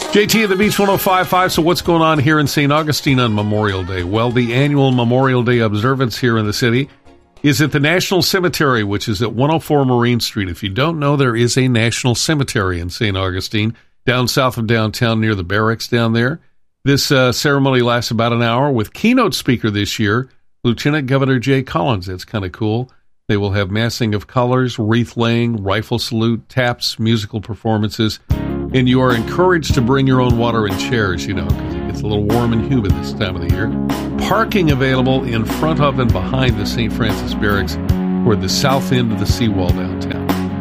JT at the Beach 105.5. So what's going on here in St. Augustine on Memorial Day? Well, the annual Memorial Day observance here in the city is at the National Cemetery, which is at 104 Marine Street. If you don't know, there is a national cemetery in St. Augustine, down south of downtown near the barracks down there. This ceremony lasts about an hour with keynote speaker this year, Lieutenant Governor Jay Collins. That's kind of cool. They will have massing of colors, wreath laying, rifle salute, taps, musical performances. And you are encouraged to bring your own water and chairs, because it gets a little warm and humid this time of the year. Parking available in front of and behind the St. Francis Barracks toward the south end of the seawall downtown.